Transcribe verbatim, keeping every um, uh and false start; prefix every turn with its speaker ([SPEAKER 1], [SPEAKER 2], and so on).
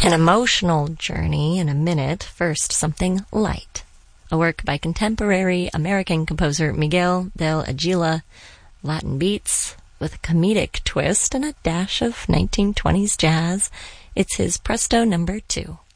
[SPEAKER 1] An emotional journey in a minute. First, something light. A work by contemporary American composer Miguel del Aguila. Latin beats with a comedic twist and a dash of nineteen twenties jazz. It's his Presto number two.